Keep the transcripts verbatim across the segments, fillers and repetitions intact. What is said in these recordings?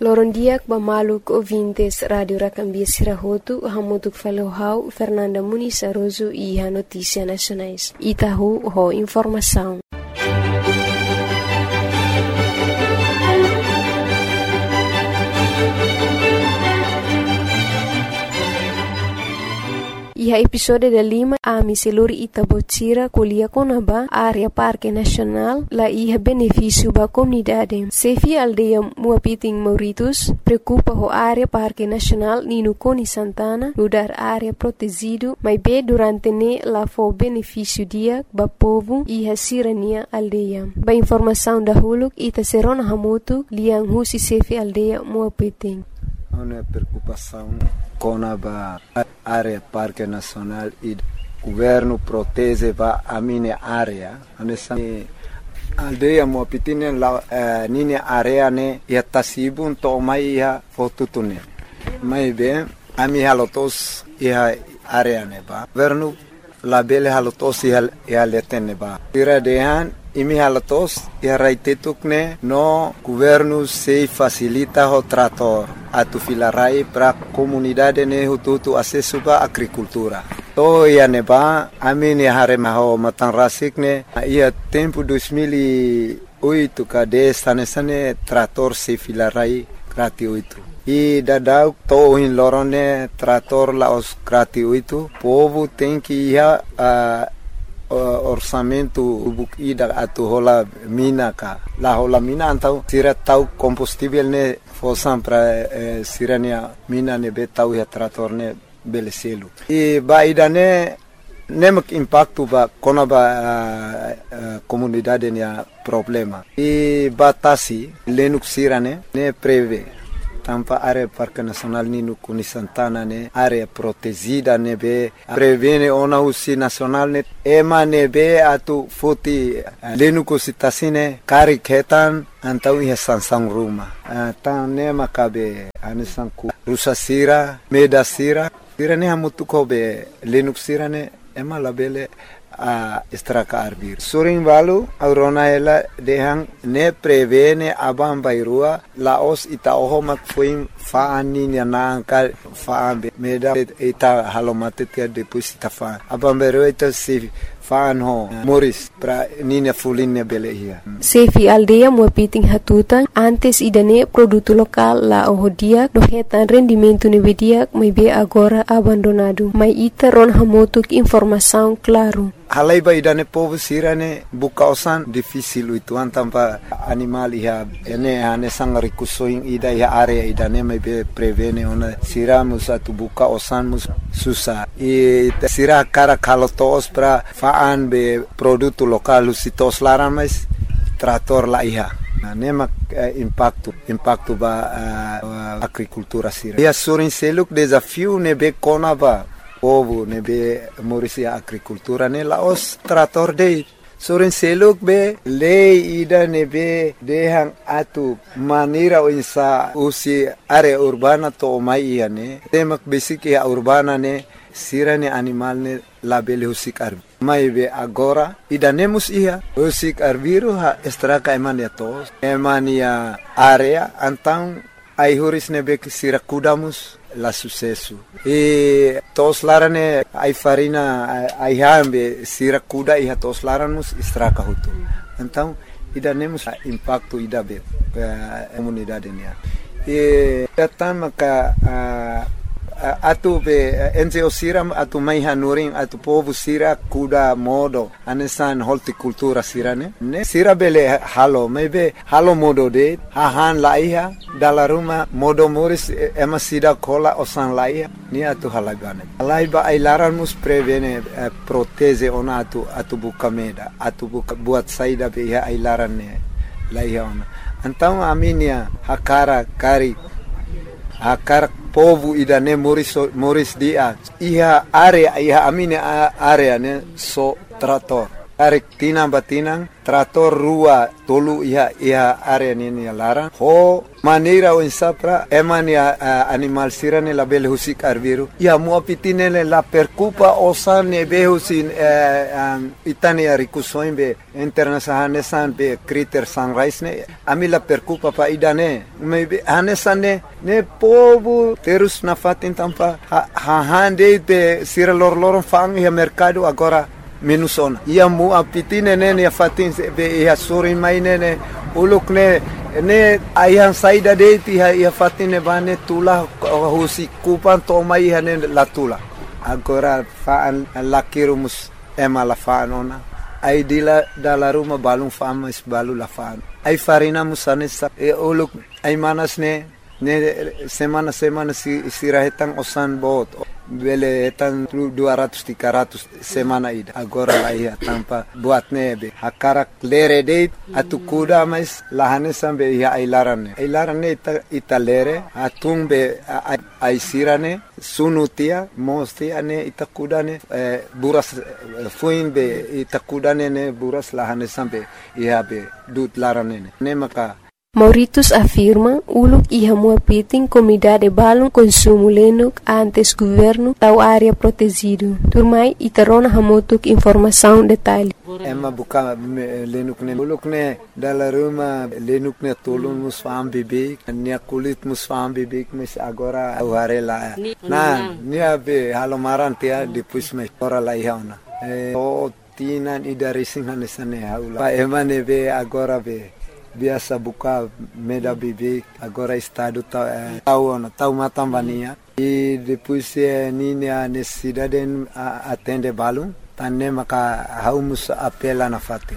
Lorondiak Bamaluk ouvintes Radio Racambia Sirahotu, Hamutuk Falohau, Fernanda Muniz Aroso e a Notícia Nacionais. Itahu ho informação. E a episódio da Lima, a Miseluri Itabotira, Colia Conaba, área Parque Nacional, lá ia benefício para a comunidade. Sefi aldeia Muapiting Mauritus, preocupa a área Parque Nacional Nino Coni Santana, no dar área protegido, mas bem durante ne lá foi benefício dia para povo e a sirania aldeia. Ba informação da Huluk, Ita Serona Hamutu, Liang Husi Sefi aldeia Muapiting. Uma preocupação com a área Parque Nacional e o governo protege a minha área. A aldeia Muapiting la minha área ne ia tasibun to mai ia fotutune. Mai bem a minha halotos ia área ne ba. Governo la bele halotos ia ia letene ba. Tira dehan imi halatos ia raitetukne no governo se facilita o trator atu filarai para comunidade ne hututu acesso ba agricultura. To ia neba amini harema ho matan rasikne ia tempo dois mil e oito kade sane sane trator se filarai gratuito. E dadau to in lorone trator la os gratuito. Povo tem que ia a orçamento ida atu hola mina ka la hola mina antau sira tau combustível ne fosam para eh, sirania mina ne betau ya trator ne beleselu e ba ida ne nemak impacto ba kona ba uh, uh, comunidade ne problema e batasi lenuk sirane ne preve tampa área Parque Nacional Nino Coni Santana ne área protegida ne be prevene ona usi nacional ne ema ne be atu foti lenu kositasine kari ketan antau ia sansang ruma tan ne makabe anisanku rusa sira meda sira sira ne hamutu kobe lenu sira ne ema labele a estraka arbir suring balu aurona ela dehang ne prevene abam bairua laos ita ohomak fuim faani na ka faambe meda ita halomate tia depois ita fa abam bairua ita si faan ho moris pra nina fulinne belehia Sefi aldeia Muapiting hatutan antes idane produto local la ohodia dohetan rendimento nevedia mai be agora abandonado mai ita ron hamotuk informação claro. Halai ba idane povo sirane bukausan difícil itu antampa animal iha ene ane sangari kusoing ida iha area idane mai be prevene ona sira musa tu bukausan mus susah e sira cara kalotos pra faan be produto local usitos laran mais trator la iha nema eh, impacto impacto ba uh, agricultura sira ia surin seluk desafio ne be kona ba povo ne be morisia agricultura ne laos trator de soren seluk be lei ida ne be dehang atu manira insa usi area urbana to mai ne temak basic ya urbana ne sirane animal ne label husik arbi mai be agora ida nemus ia husik arbiru ha estraka emania tos emania area antang ai huris ne be sira kudamus la sucesso e tos larane ai farina ai hambe sira kuda iha tos laranus estraka hutu então ida nemus impacto ida be comunidade nia e tama ka atu be enze osiram atu mai hanuring atu povo sira kuda modo anesan horticultura sirane ne sira bele halo maybe halo modo de hahan laiha dala ruma modo moris ema sida kola osan laiha ni atu halagane laiba ailaran mus prevene eh, proteze ona atu atu bukameda atu buka buat saida be ya ailaran ne laiha ona então aminia hakara kari hakar povo idane moris moris dia iha area iha amine area ne so trator tarik tinang batinang trator rua tolu iha iha area nini larang ho maneira o insapra emani uh, animal sirane la bele husik arviru ia muapitine la percupa osane behusin uh, um, itani arikusoimbe internasahane san be criter sunrise ne ami la percupa pa idane maybe hanesane ne povo terus na fatin tampa ha, ha hande be sira lor lor fang ia mercado agora minusona ia muapitine ne ia fatin be ia suri mainene uluk ne ne ayang saida de ti ia fatine bane tula husi kupan to mai hane latula agora faan lakirumus ema la faanona ai dila dala ruma balung fama is balu la faan ai farina musane sa e uluk ai manas ne ne semana semana si sirahetang osan bot bele etan dua ratus tiga ratus semana ida agora la ia tampa buat nebe hakarak lere date atu kuda mais lahane sambe ia ailarane ailarane ita, ita lere atung be ai sirane sunutia mostia ne ita kudane eh, buras eh, fuin be ita kudane ne buras lahane sambe ia be dut larane ne maka Mauritius afirma uluk iha muapiting comunidade balon consumo lenuk antes governo tau área protegido. Turmai itarona hamotuk informação detalhe. Emma buka lenuk ne uluk ne dala ruma lenuk ne tolong musfam bibik nia kulit musfam bibik mes agora auharela. Na nia be halomaran tia depois me ora la ihauna. Eh, o tinan idarising hanesane haula. Pa emane be agora be biasa buka meda bibik agora estado tau eh, tau na tau matambania e depois eh, nini a necessidade a atende balum tanne maka haumus apela na fate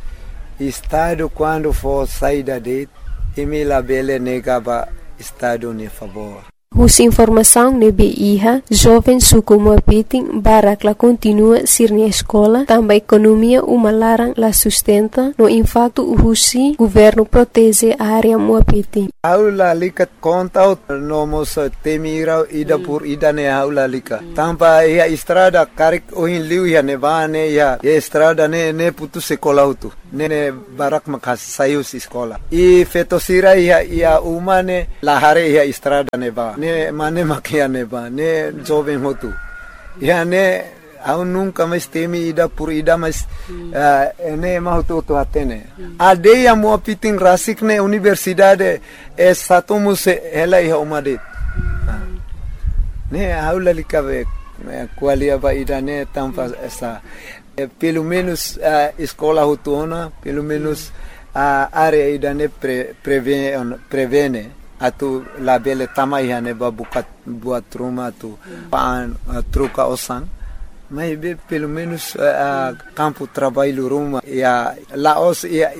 estado quando for saída de emila bele negaba estado ne favor. Husi informação nebe iha, jovem suku muapiting barak la continua sirnia escola, tamba economia uma larang la sustenta, no impacto husi governo protege a área muapiting. Aula lika conta no mos temira ida por ida ne aula lika. Tampa ia estrada karik ohin liu ia nevane ia estrada ne ne putu sekolah utu. Ne ne barak makas sayus escola. I fetosira ia ia umane lahare ia estrada neva. Ne mane makia neba ne jovem hotu ya ne au nunca mais temi ida por ida mas uh, ne mahutu tu atene ade ya mo piting rasik ne universidade é satumus ela ia umade ne aula likabe qualia ba ida ne tampa essa pelo menos uh, escola hutuna pelo menos a uh, área ida ne pre, prevene prevene atu labele tamai ne babukat buat rumah tu paan uh, truca osan mas be pelo menos uh, campo trabalho rumah ya laos ya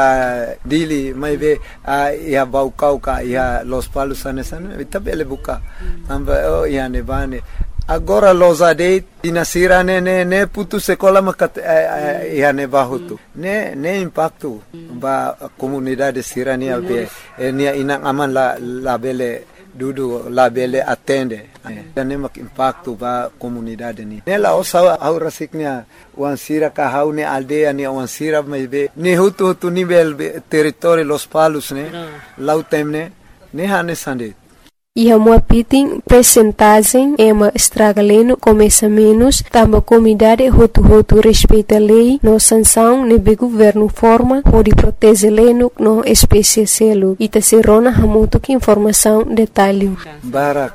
ya dili mas be uh, ya baukau ka ya los palos anesan itabele buka tamba oh ya ne bane agora los ade dinasira ne ne ne putu sekolah makat uh, ya ne bahutu ne ne impacto ba comunidade sirania be nia inang aman la labele dudu labele atende ne mak impacto ba comunidade ni ne la osa aura siknia wansira ka haune aldea ni wansira be ne hutu hutu nivel territorio los palos ne lautemne ne hane sande. Iha muapiting percentagem ema estragaleno começa menos, tamba comunidade hotu-hotu respeita a lei, no sanção nebe governo forma, pode proteger leno no espécie selo. Ita serona hamuto que informação detalhe. Barak,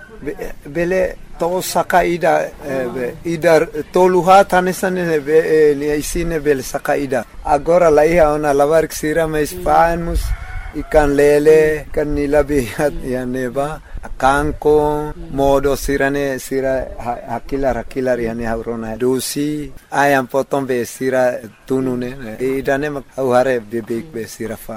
bele to sakaida ida toluha tanesane be ni isine bele sakaida. Agora lá ia ona lavar que sira mais panos ikan lele kan nilabi ya neba kanko modo sirane sira hakilar hakilar yani haurona dosi ayam potong be sira tunune idane mak hare bebek be sira fa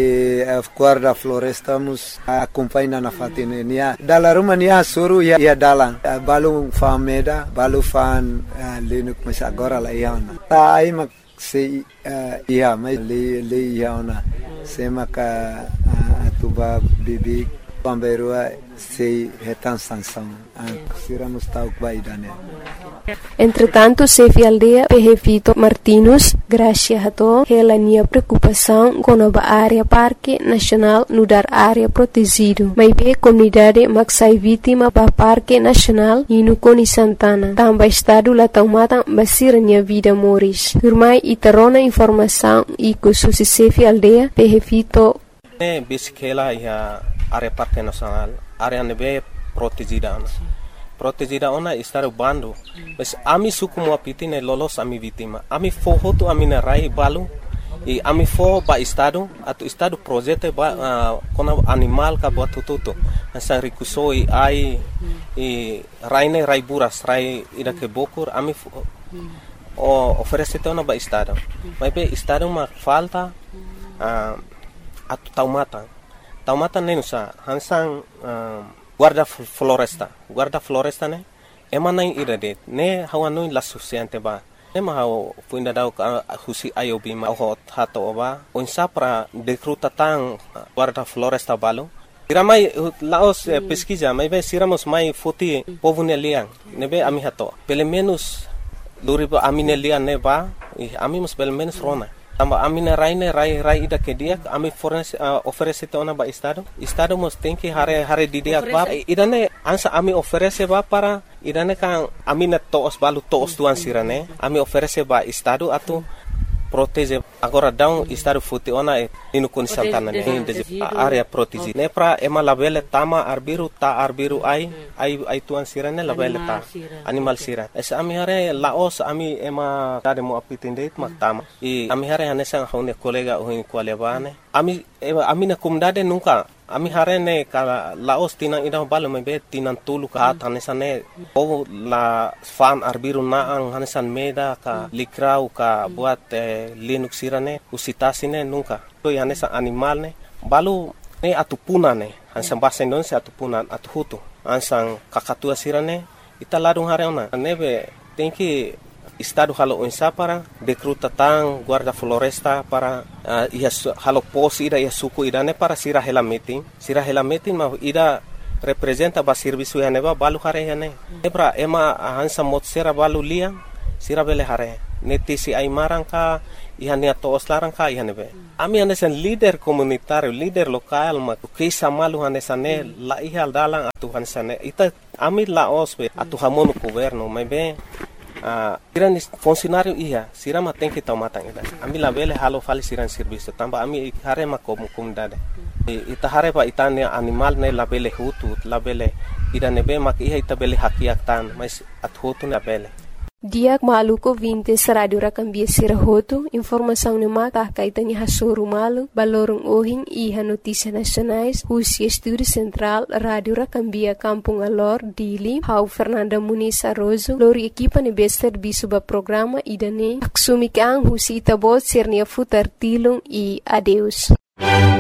e guarda floresta mus acompanha na fatine nia dala rumah nia suru ya ya dalang balu fameda balu fan lenuk mas agora la iana ta ai mak se ia mai le le iana se maka atuba bebek pamberua sei retan sanção sira mustauk baidane Entretanto, Sefi Aldea Pehevito Martinus, gracia a to, hela nia preocupação com a área Parque Nacional no dar área protegido. Mas be comunidade maxai vítima para Parque Nacional e no Coni Santana. Também estado lá tomada basir nia vida moris. Firmai itarona informação e que susi Sefi Aldea Pehevito. Ne bisikela ia área Parque Nacional, área nebe protegida. Protegida ona estar bando, mas ami suku mo apitine lolos ami vítima. Ami fohoto ami na rai balu e ami fo ba estado atu estado projeto ba uh, kona animal ka buat tututo. Nasa rikusoi ai e raine rai buras rai ida ke bokur ami fo, o oferece ona ba estado. Mas be estado ma falta uh, atu taumata. Taumata nenusa hansang uh, guarda floresta, guarda floresta ne, emana ira de, ne hawanui la suficiente ba, ne mahau puinda dau husi ayobi ma ho hato ba, onsa pra decruta tang guarda floresta balo. Iramai laos eh, pesquisa, mai be siramos mai foti povune liang, ne be ami hato. Pelo menos luriba amine liang ne ba, e ami mus pelo menos rona. Tamba amina raine rai rai ida ke dia ami fornece uh, oferece tona ba estado estado mos tem que hare hare di dia ba idane ansa ami oferece ba para idane kan amina toos balu toos tuan sirane ami oferece ba estado atu protege agora down estado futi ona e inu Coni Santana ne area protege ne pra ema labele tama arbiru ta arbiru ai ai ai tuan sirane labele ta animal sira es ami hare laos ami ema tade mo apitinde mak tama e ami hare hanesa hone kolega ohin kwalebane ami ema amina kumdade nunca ami hare ne kala laos tinang ida balo mebe tinang tulu ka hanesa ne o la fan arbiru na ang hanesan meda ka likrau ka buat eh, linux sirane usitasine nunca to hanesa animal ne balu ne atupuna ne hansan bahasa Indonesia atupunan atuhutu hansan kakatua sirane ita ladung hare ona nebe tenki estado halo onsa para decruta tang guarda floresta para uh, ia halo pos ida ia suku idane para sira hela meeting sira hela meeting ma ida representa ba servisu ya neba balu hare ya ne ebra ema hansa mot sera balu lia sira bele hare netisi ai marangka ihania toos larangka ihanebe ami hanesan leader komunitario leader lokal ma kisa malu hanesane la ihal dalang atu hanesane ita ami la osbe atu hamonu governo mebe Uh, siran funcionário ia, sirama tem que tomar tanga. Ami la bele halo fali siran serviço, tamba ami hare ma como comunidade. E ita hare pa itane animal ne la bele hutu, la bele ida nebe mak ia ita bele hakiak tan, mas at hutu na bele. Diak maluko vintes radio rakambia sirahoto, informação ne maka kaitanya hasuru malu, balorong ohin iha notícia nacionais, husi estúdio central, radio rakambia Kampung Alor, Dili, hau Fernanda Muniz Arrozo, lori equipa ne bester bisuba programa idane, aksumikang husi itabot sirnia futar tilong i adeus.